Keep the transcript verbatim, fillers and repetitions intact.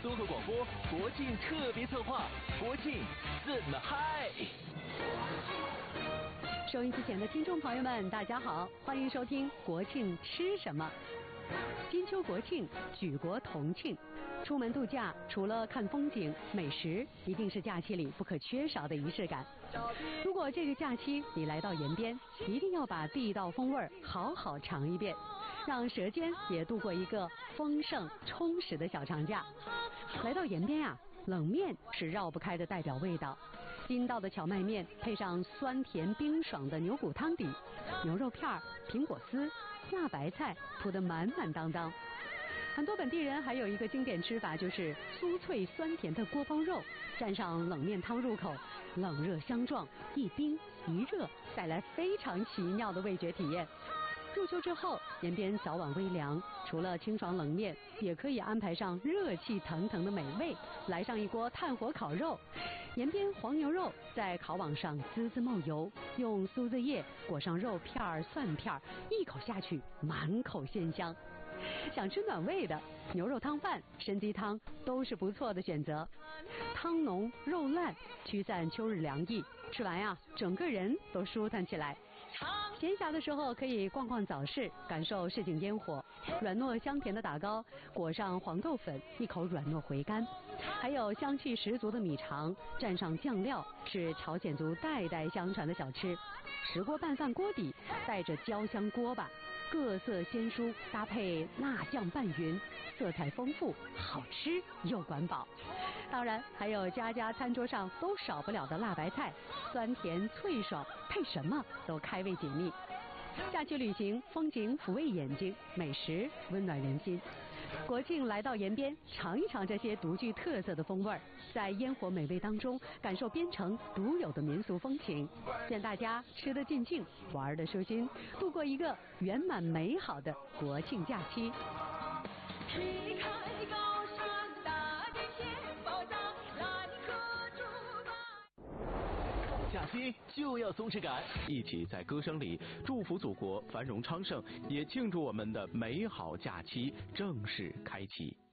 综合广播国庆特别策划，国庆怎么嗨？ 收音机前的听众朋友们，大家好，欢迎收听国庆吃什么。金秋国庆，举国同庆。出门度假，除了看风景、美食，一定是假期里不可缺少的仪式感。如果这个假期你来到延边，一定要把地道风味好好尝一遍，让舌尖也度过一个丰盛充实的小长假。来到延边啊，冷面是绕不开的代表味道。筋道的荞麦面配上酸甜冰爽的牛骨汤底，牛肉片、苹果丝、辣白菜铺得满满当当。很多本地人还有一个经典吃法，就是酥脆酸甜的锅包肉蘸上冷面汤入口，冷热相撞，一冰一热，带来非常奇妙的味觉体验。入秋之后，延边早晚微凉，除了清爽冷面，也可以安排上热气腾腾的美味，来上一锅炭火烤肉。延边黄牛肉在烤网上滋滋冒油，用苏子叶裹上肉片、蒜片，一口下去，满口鲜香。想吃暖胃的，牛肉汤饭、参鸡汤都是不错的选择。汤浓肉烂，驱散秋日凉意，吃完呀，整个人都舒坦起来。闲暇的时候可以逛逛早市，感受市井烟火。软糯香甜的打糕，裹上黄豆粉，一口软糯回甘。还有香气十足的米肠，蘸上酱料，是朝鲜族代代相传的小吃。石锅拌饭锅底带着焦香锅巴，各色鲜蔬搭配辣酱拌匀，色彩丰富，好吃又管饱。当然还有家家餐桌上都少不了的辣白菜，酸甜脆爽，配什么都开胃解腻。假期旅行，风景抚慰眼睛，美食温暖人心。国庆来到延边，尝一尝这些独具特色的风味，在烟火美味当中感受边城独有的民俗风情。愿大家吃得尽兴，玩得舒心，度过一个圆满美好的国庆假期。 假期就要松弛感，一起在歌声里祝福祖国繁荣昌盛，也庆祝我们的美好假期正式开启。